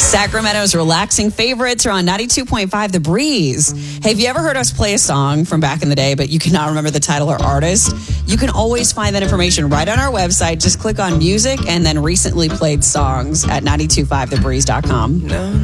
Sacramento's relaxing favorites are on 92.5 The Breeze. Hey, have you ever heard us play a song from back in the day, but you cannot remember the title or artist? You can always find that information right on our website. Just click on music and then recently played songs at 925thebreeze.com. No.